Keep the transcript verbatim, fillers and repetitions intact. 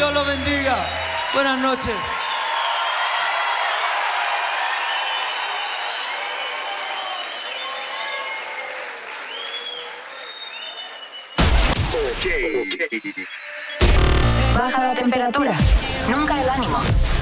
Dios los bendiga. Buenas noches. Baja la temperatura, nunca el ánimo.